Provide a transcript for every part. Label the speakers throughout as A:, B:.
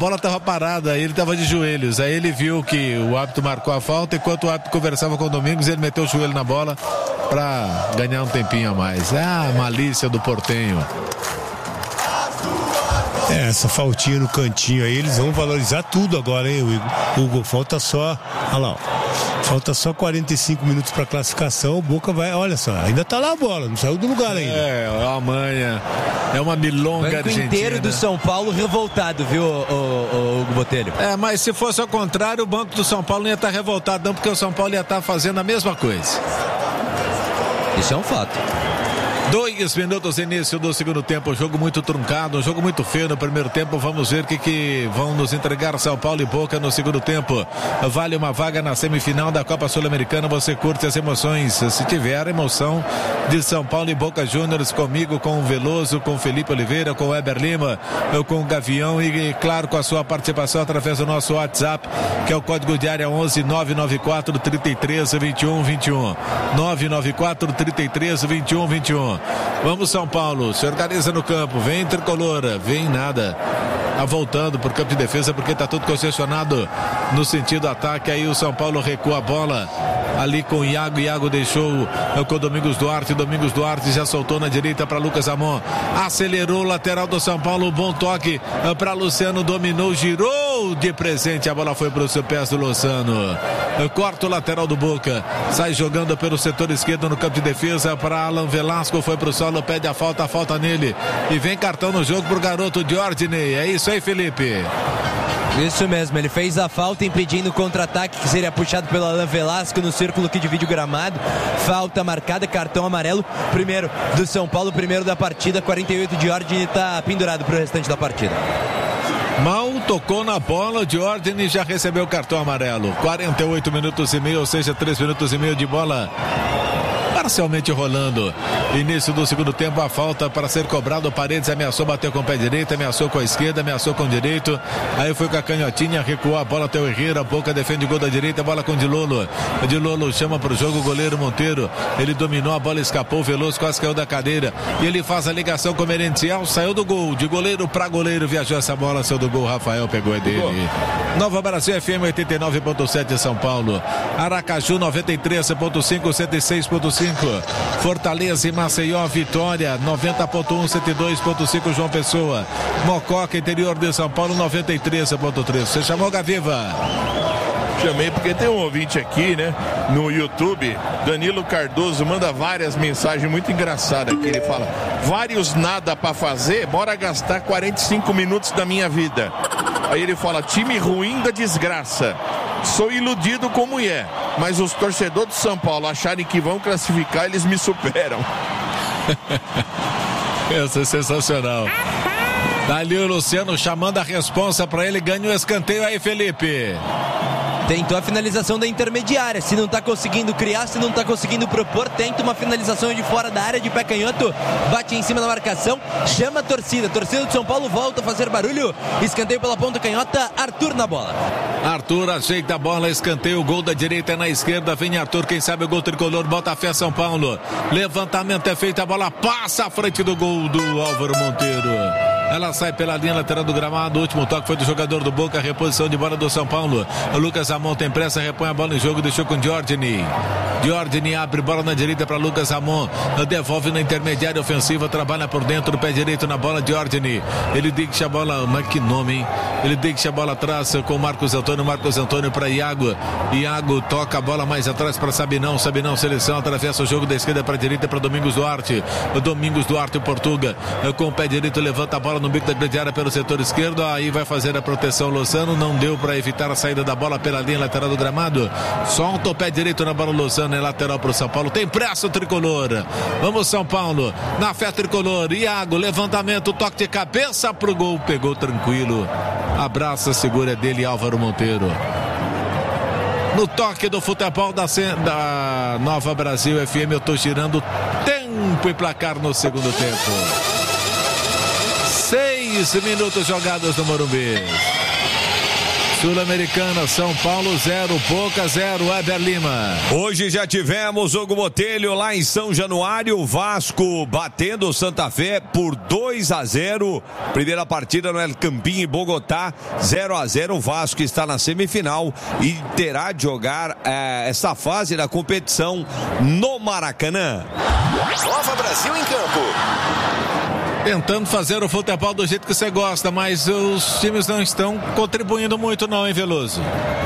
A: bola estava parada, ele estava de joelhos. Aí ele viu que o árbitro marcou a falta, enquanto o árbitro conversava com o Domingos, ele meteu o joelho na bola para ganhar um tempinho a mais. A malícia do portenho.
B: Essa faltinha no cantinho aí, eles vão valorizar tudo agora, hein, Hugo? Falta só, olha lá, falta só 45 minutos para classificação. O Boca vai, olha só, ainda tá lá a bola, não saiu do lugar ainda.
A: É uma manha, é uma milonga
C: argentina. O banco inteiro do São Paulo revoltado, viu, o Hugo Botelho?
A: Mas se fosse ao contrário, o banco do São Paulo não ia estar revoltado, não, porque o São Paulo ia estar fazendo a mesma coisa.
C: Isso é um fato.
A: 2 minutos início do segundo tempo, jogo muito truncado, jogo muito feio no primeiro tempo. Vamos ver o que vão nos entregar São Paulo e Boca no segundo tempo. Vale uma vaga na semifinal da Copa Sul-Americana. Você curte as emoções, se tiver emoção de São Paulo e Boca Juniors, comigo, com o Veloso, com o Felipe Oliveira, com o Weber Lima, com o Gavião e claro, com a sua participação através do nosso WhatsApp, que é o código de área 11 994 33 21 21 994 33 21 21. Vamos São Paulo, se organiza no campo, vem Tricolor, vem nada, tá voltando pro campo de defesa porque tá tudo concessionado no sentido ataque. Aí o São Paulo recua a bola ali com o Iago deixou com o Domingos Duarte já soltou na direita para Lucas Amon, acelerou o lateral do São Paulo, bom toque para Luciano, dominou, girou de presente, a bola foi para os pés do Luciano, corta o lateral do Boca, sai jogando pelo setor esquerdo no campo de defesa para Alan Velasco, foi pro solo, pede a falta nele e vem cartão no jogo pro garoto Diordiney. É isso aí, Felipe.
C: Isso mesmo, ele fez a falta impedindo o contra-ataque que seria puxado pelo Alan Velasco no círculo que divide o gramado. Falta marcada, cartão amarelo, primeiro do São Paulo, primeiro da partida. 48 de Diordiney está pendurado para o restante da partida.
A: Mal tocou na bola, Diordiney já recebeu o cartão amarelo. 48 minutos e meio, ou seja, 3 minutos e meio de bola parcialmente rolando. Início do segundo tempo, a falta para ser cobrado. Paredes ameaçou, bateu com o pé direito, ameaçou com a esquerda, ameaçou com o direito, aí foi com a canhotinha, recuou a bola até o Herrera. Boca defende o gol da direita, bola com Di Lolo chama para o jogo o goleiro Monteiro, ele dominou, a bola escapou, Veloso quase caiu da cadeira e ele faz a ligação com o Merentiel, saiu do gol, de goleiro para goleiro, viajou essa bola, saiu do gol, Rafael pegou, é dele. Nova Brasil FM 89.7 São Paulo, Aracaju 93.5, 106.5, Fortaleza e Maceió, Vitória 90.1, 102.5 João Pessoa, Mococa, interior de São Paulo 93.3. Você chamou, Gaviva?
D: Chamei porque tem um ouvinte aqui, né, no YouTube, Danilo Cardoso, manda várias mensagens muito engraçadas aqui. Ele fala: vários nada pra fazer, bora gastar 45 minutos da minha vida. Aí ele fala: time ruim da desgraça, sou iludido com mulher, mas os torcedores de São Paulo acharem que vão classificar, eles me superam.
A: Essa é sensacional. Dali o Luciano chamando a responsa pra ele, ganha o escanteio aí, Felipe.
C: Tentou a finalização da intermediária, se não está conseguindo criar, se não está conseguindo propor, tenta uma finalização de fora da área de pé canhoto, bate em cima da marcação, chama a torcida do São Paulo volta a fazer barulho, escanteio pela ponta canhota, Arthur na bola.
A: Arthur ajeita a bola, escanteio, o gol da direita na esquerda, vem Arthur, quem sabe o gol tricolor, bota a fé São Paulo, levantamento é feito, a bola passa à frente do gol do Álvaro Monteiro. Ela sai pela linha lateral do gramado, o último toque foi do jogador do Boca, reposição de bola do São Paulo. O Lucas Amon tem pressa, repõe a bola em jogo, deixou com Diordiney. Diordiney abre bola na direita para Lucas Amon, devolve na intermediária ofensiva, trabalha por dentro, do pé direito na bola, Diordiney. Ele deixa a bola, mas que nome, hein? Ele deixa a bola atrás com Marcos Antônio para Iago. Iago toca a bola mais atrás para Sabinão, seleção, atravessa o jogo da esquerda para a direita para Domingos Duarte. Domingos Duarte, Portuga, com o pé direito, levanta a bola no bico da grande área pelo setor esquerdo, aí vai fazer a proteção Lozano, não deu para evitar a saída da bola pela linha lateral do gramado, solta o pé direito na bola Lozano, é lateral para o São Paulo, tem pressa o tricolor, vamos São Paulo, na fé tricolor, Iago, levantamento, toque de cabeça pro gol, pegou tranquilo, abraça, segura dele Álvaro Monteiro. No toque do futebol da Nova Brasil FM, eu tô girando tempo e placar no segundo tempo. 6 minutos jogados no Morumbi. Sul-Americana, São Paulo 0, Boca 0, Weber Lima.
E: Hoje já tivemos Hugo Botelho lá em São Januário, Vasco batendo o Santa Fé por 2-0. Primeira partida no El Campín em Bogotá, 0-0. O Vasco está na semifinal e terá de jogar essa fase da competição no Maracanã.
F: Nova Brasil em campo.
A: Tentando fazer o futebol do jeito que você gosta, mas os times não estão contribuindo muito não, hein, Veloso?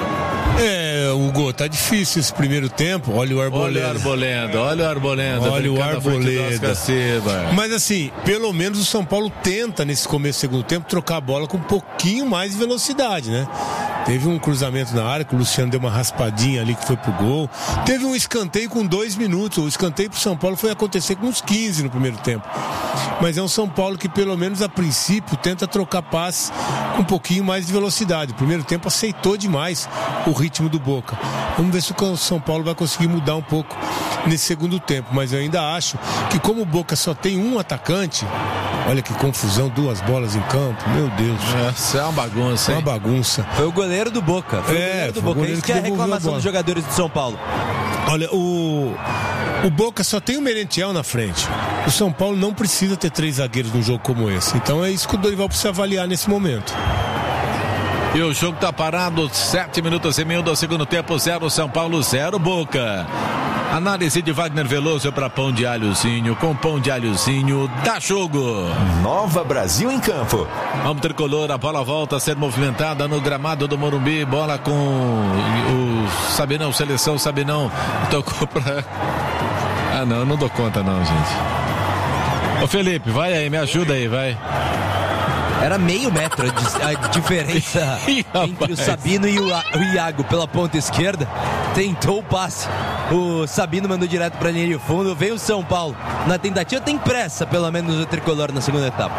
B: Hugo, tá difícil esse primeiro tempo. Olha o Arboleda.
A: Olha o Arboleda.
B: Mas assim, pelo menos o São Paulo tenta nesse começo do segundo tempo trocar a bola com um pouquinho mais de velocidade, né? Teve um cruzamento na área que o Luciano deu uma raspadinha ali que foi pro gol. Teve um escanteio com 2 minutos. O escanteio pro São Paulo foi acontecer com uns 15 no primeiro tempo. Mas é um São Paulo que pelo menos a princípio tenta trocar passe com um pouquinho mais de velocidade. O primeiro tempo aceitou demais o ritmo do Boca. Vamos ver se o São Paulo vai conseguir mudar um pouco nesse segundo tempo. Mas eu ainda acho que como o Boca só tem um atacante, olha que confusão, 2 bolas em campo, meu Deus.
A: Isso é uma bagunça, hein?
B: Uma bagunça.
C: Foi o goleiro do Boca. Isso que é a reclamação dos jogadores do São Paulo.
B: Olha, o Boca só tem o Merentiel na frente. O São Paulo não precisa ter 3 zagueiros num jogo como esse. Então é isso que o Dorival precisa avaliar nesse momento.
A: E o jogo tá parado, 7 minutos e meio do segundo tempo, 0 São Paulo, 0 Boca. Análise de Wagner Veloso para Pão de Alhozinho. Com Pão de Alhozinho, dá jogo.
F: Nova Brasil em campo.
A: Vamos tricolor, a bola volta a ser movimentada no gramado do Morumbi. Bola com o Sabinão, seleção Sabinão. Tocou pra... não, eu não dou conta não, gente. Ô Felipe, vai aí, me ajuda aí, vai.
C: Era meio metro a diferença entre o Sabino e o Iago pela ponta esquerda. Tentou o passe. O Sabino mandou direto para a linha de fundo. Veio o São Paulo. Na tentativa tem pressa, pelo menos, o tricolor na segunda etapa.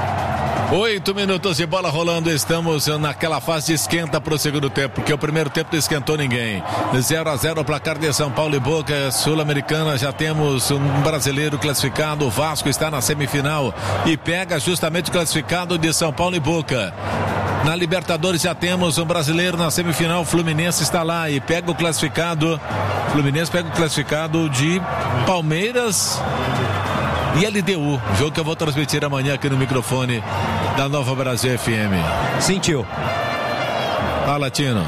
A: 8 minutos de bola rolando, estamos naquela fase de esquenta para o segundo tempo, porque o primeiro tempo não esquentou ninguém. 0-0 o placar de São Paulo e Boca. Sul-Americana, já temos um brasileiro classificado, o Vasco está na semifinal e pega justamente o classificado de São Paulo e Boca. Na Libertadores já temos um brasileiro na semifinal, Fluminense está lá e pega o classificado, Fluminense pega o classificado de Palmeiras e LDU, jogo que eu vou transmitir amanhã aqui no microfone da Nova Brasil FM.
C: Sentiu.
A: Fala, Tino.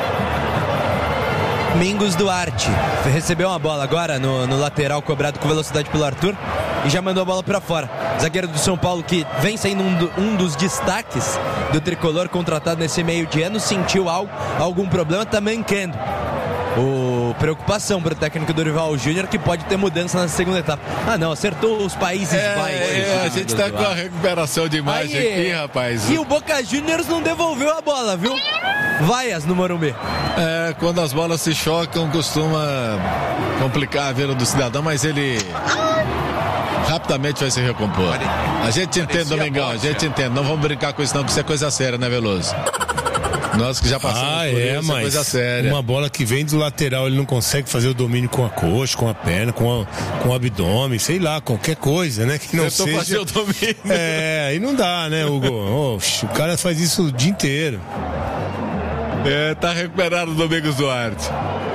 C: Mingos Duarte recebeu uma bola agora no lateral cobrado com velocidade pelo Arthur e já mandou a bola para fora. Zagueiro do São Paulo, que vem sendo um dos destaques do tricolor contratado nesse meio de ano, sentiu algum problema, tá mancando. Preocupação para o técnico Dorival Júnior, que pode ter mudança na segunda etapa. Não, acertou os Países Baixos.
A: A gente tá com a recuperação de imagem aqui, rapaz.
C: E o Boca Juniors não devolveu a bola, viu? Vaias no Morumbi.
A: Quando as bolas se chocam, costuma complicar a vida do cidadão, mas ele rapidamente vai se recompor. A gente entende, Domingão, a gente entende. Não vamos brincar com isso não, que isso é coisa séria, né, Veloso? Nós que já passamos por isso,
B: mas
A: coisa séria.
B: Uma bola que vem do lateral, ele não consegue fazer o domínio com a coxa, com a perna, com o abdômen, sei lá, qualquer coisa, né? Que não seja
A: fazer o domínio.
B: Aí não dá, né, Hugo? Oxe, o cara faz isso o dia inteiro.
A: Tá recuperado o Domingos Duarte.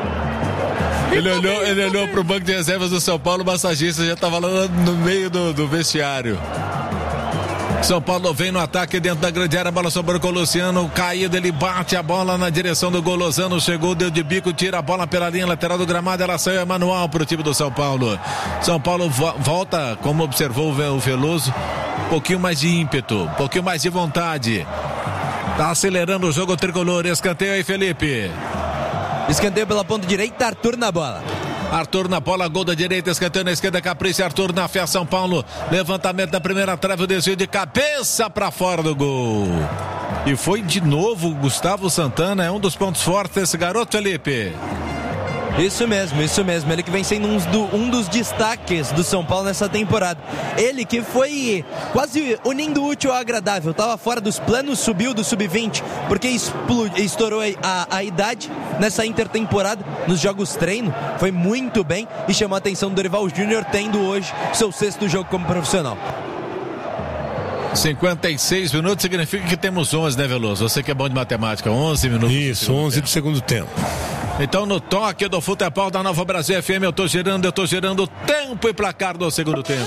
A: Ele olhou pro banco de reservas do São Paulo, o massagista já tava lá no meio do vestiário. São Paulo vem no ataque dentro da grande área, a bola sobrou com o Luciano, caído, ele bate a bola na direção do gol. Lozano chegou, deu de bico, tira a bola pela linha lateral do gramado, ela saiu, é manual pro time do São Paulo. São Paulo volta, como observou o Veloso, um pouquinho mais de ímpeto, um pouquinho mais de vontade. Tá acelerando o jogo tricolor, escanteio aí, Felipe.
C: Escanteio pela ponta direita, Arthur na bola.
A: Arthur na bola, gol da direita, escanteio na esquerda, Capricho, Arthur na fé, São Paulo, levantamento da primeira trave, o desvio de cabeça para fora do gol. E foi de novo o Gustavo Santana, é um dos pontos fortes desse garoto, Felipe.
C: Isso mesmo, ele que vem sendo um dos destaques do São Paulo nessa temporada. Ele que foi quase unindo o útil ao agradável, estava fora dos planos, subiu do sub-20 porque estourou a idade nessa intertemporada, nos jogos treino, foi muito bem e chamou a atenção do Dorival Júnior, tendo hoje seu 6º jogo como profissional.
A: 56 minutos significa que temos 11, né, Veloso? Você que é bom de matemática, 11 minutos.
B: Isso, 11 do segundo tempo.
A: Então, no toque do futebol da Nova Brasil FM, eu tô gerando tempo e placar do segundo tempo.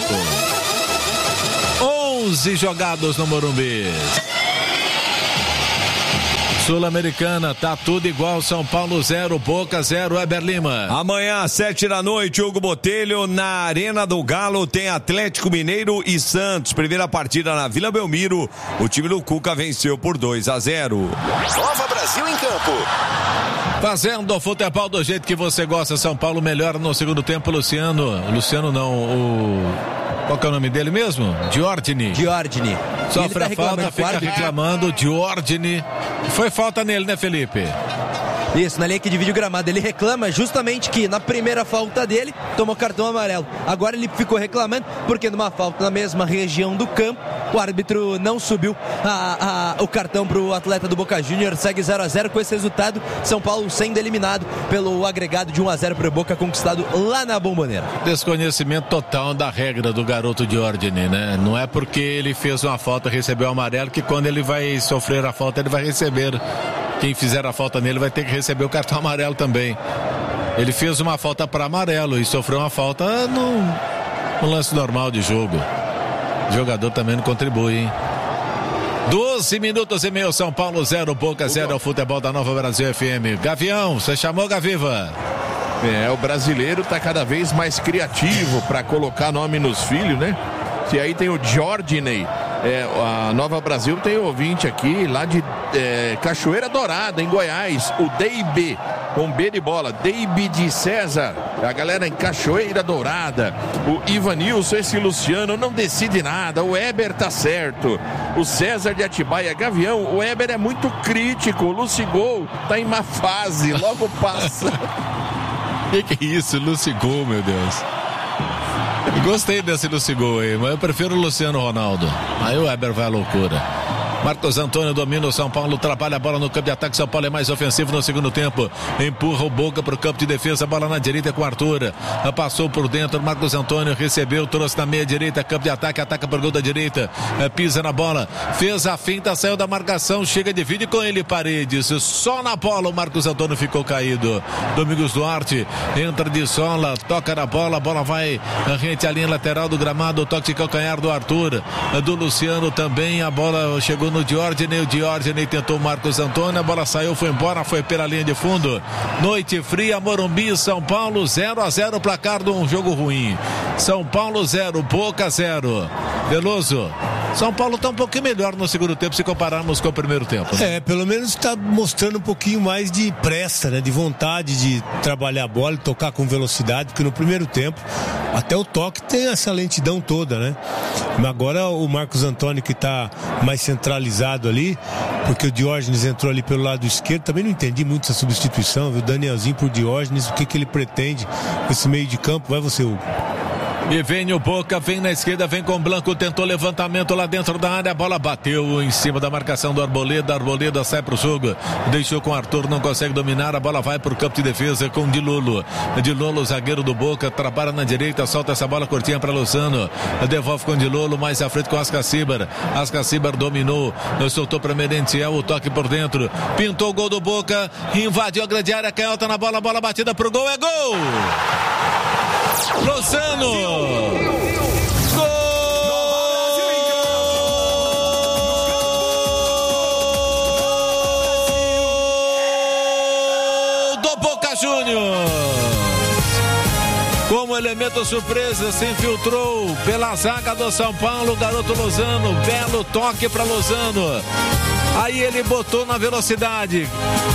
A: 11 jogados no Morumbi. Sul-Americana, tá tudo igual. São Paulo 0, Boca 0, Weber Lima.
E: Amanhã às 7 da noite, Hugo Botelho, na Arena do Galo, tem Atlético Mineiro e Santos. Primeira partida na Vila Belmiro. O time do Cuca venceu por 2-0.
F: Nova Brasil em campo.
A: Fazendo o futebol do jeito que você gosta. São Paulo melhora no segundo tempo. Luciano não, qual que é o nome dele mesmo? Diordini. Sofre a falta, fica reclamando. Diordini. Foi falta nele, né, Felipe?
C: Isso, na linha que divide o gramado. Ele reclama justamente que na primeira falta dele tomou cartão amarelo. Agora ele ficou reclamando porque numa falta na mesma região do campo, o árbitro não subiu o cartão para o atleta do Boca Juniors. Segue 0-0 com esse resultado. São Paulo sendo eliminado pelo agregado de 1-0 para o Boca, conquistado lá na Bombonera.
A: Desconhecimento total da regra do garoto Diordini, né? Não é porque ele fez uma falta, recebeu o amarelo, que quando ele vai sofrer a falta, ele vai receber. Quem fizer a falta nele vai ter que receber o cartão amarelo também. Ele fez uma falta para amarelo e sofreu uma falta no lance normal de jogo. O jogador também não contribui, hein? 12 minutos e meio, São Paulo 0, Boca 0, ao futebol da Nova Brasil FM. Gavião, você chamou, Gaviva?
D: O brasileiro tá cada vez mais criativo para colocar nome nos filhos, né? E aí tem o Diordini. A Nova Brasil tem ouvinte aqui lá de Cachoeira Dourada, em Goiás, o Deibe, com B de bola, Deibe de César, a galera em Cachoeira Dourada. O Ivanilson, esse Luciano não decide nada, o Weber tá certo, o César de Atibaia. Gavião, o Weber é muito crítico, o Lucigol tá em má fase, logo passa.
A: Que é isso, Lucigol, meu Deus. Gostei desse Lucigol aí, mas eu prefiro o Luciano Ronaldo. Aí o Weber vai à loucura. Marcos Antônio domina o São Paulo, trabalha a bola no campo de ataque. São Paulo é mais ofensivo no segundo tempo. Empurra o Boca para o campo de defesa. Bola na direita com o Arthur. Passou por dentro. Marcos Antônio recebeu, trouxe na meia direita. Campo de ataque, ataca por gol da direita. Pisa na bola. Fez a finta, saiu da marcação. Chega, divide com ele Paredes. Só na bola o Marcos Antônio ficou caído. Domingos Duarte entra de sola, toca na bola. A bola vai rente à linha lateral do gramado. Toque de calcanhar do Arthur. Do Luciano também. A bola chegou no Diordini, o Diordini tentou o Marcos Antônio, a bola saiu, foi embora, foi pela linha de fundo. Noite fria, Morumbi, São Paulo 0-0, placar de um jogo ruim. São Paulo 0, Boca 0. Veloso, São Paulo está um pouquinho melhor no segundo tempo se compararmos com o primeiro tempo, né?
B: Pelo menos está mostrando um pouquinho mais de pressa, né? De vontade de trabalhar a bola e tocar com velocidade, porque no primeiro tempo até o toque tem essa lentidão toda, né? Mas agora o Marcos Antônio, que está mais centralizado ali, porque o Diógenes entrou ali pelo lado esquerdo, também não entendi muito essa substituição, viu? Danielzinho por Diógenes, o que ele pretende com esse meio de campo? Vai você, Hugo.
A: E vem o Boca, vem na esquerda, vem com o Blanco, tentou levantamento lá dentro da área, a bola bateu em cima da marcação do Arboleda, Arboleda sai pro jogo, deixou com o Arthur, não consegue dominar, a bola vai pro campo de defesa com o Dilolo, zagueiro do Boca, trabalha na direita, solta essa bola curtinha para Lozano, devolve com o Dilolo, mais à frente com Ascacibar dominou, soltou para Merentiel, o toque por dentro, pintou o gol do Boca, invadiu a grande área, canhota na bola, bola batida pro gol, é gol! Lozano! Gol do Boca Juniors! Como elemento surpresa, se infiltrou pela zaga do São Paulo, o garoto Lozano, belo toque para Lozano. Aí ele botou na velocidade.